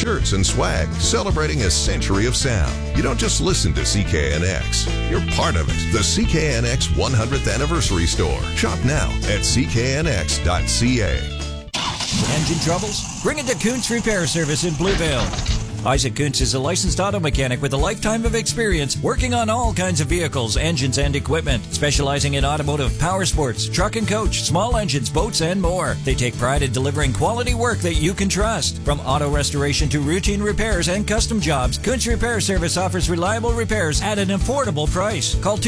shirts and swag celebrating a century of sound. You don't just listen to CKNX. You're part of it. The CKNX 100th Anniversary Store. Shop now at cknx.ca. Engine troubles? Bring it to Kuntz Repair Service in Blueville. Isaac Kuntz is a licensed auto mechanic with a lifetime of experience working on all kinds of vehicles, engines, and equipment, specializing in automotive, power sports, truck and coach, small engines, boats, and more. They take pride in delivering quality work that you can trust. From auto restoration to routine repairs and custom jobs, Kuntz Repair Service offers reliable repairs at an affordable price. Call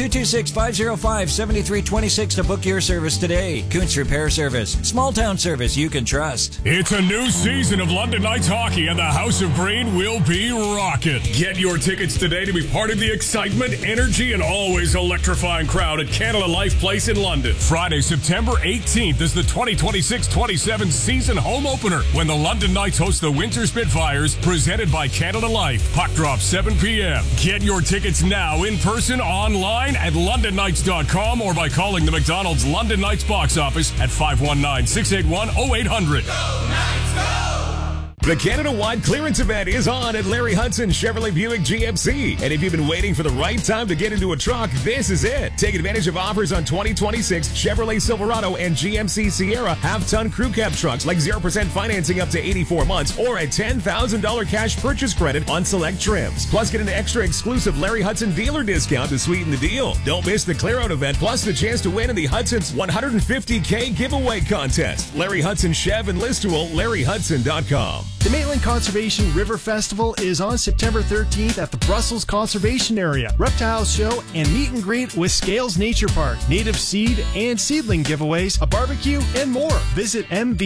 226-505-7326 to book your service today. Kuntz Repair Service, small town service you can trust. It's a new season of London Knights hockey, and the House of Green will be rocking. Get your tickets today to be part of the excitement, energy, and always electrifying crowd at Canada Life Place in London. Friday, September 18th is the 2026-27 season home opener when the London Knights host the Winter Spitfires, presented by Canada Life. Puck drop 7 p.m. Get your tickets now in person, online at londonnights.com, or by calling the McDonald's London Knights box office at 519-681-0800. Go Knights, go! The Canada-wide clearance event is on at Larry Hudson Chevrolet Buick GMC. And if you've been waiting for the right time to get into a truck, this is it. Take advantage of offers on 2026 Chevrolet Silverado and GMC Sierra half-ton crew cab trucks, like 0% financing up to 84 months or a $10,000 cash purchase credit on select trims. Plus, get an extra exclusive Larry Hudson dealer discount to sweeten the deal. Don't miss the clear-out event, plus the chance to win in the Hudson's $150K giveaway contest. Larry Hudson Chev and Listual, LarryHudson.com. The Maitland Conservation River Festival is on September 13th at the Brussels Conservation Area. Reptile show and meet and greet with Scales Nature Park, native seed and seedling giveaways, a barbecue, and more. Visit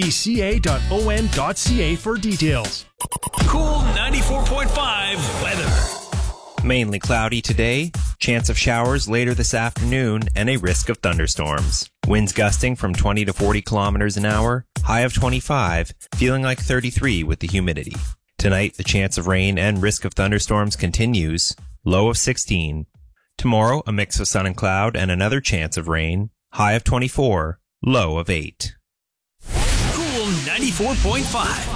mvca.on.ca for details. Cool 94.5 weather. Mainly cloudy today, chance of showers later this afternoon, and a risk of thunderstorms. Winds gusting from 20 to 40 kilometers an hour, high of 25, feeling like 33 with the humidity. Tonight, the chance of rain and risk of thunderstorms continues, low of 16. Tomorrow, a mix of sun and cloud and another chance of rain, high of 24, low of 8. Cool 94.5.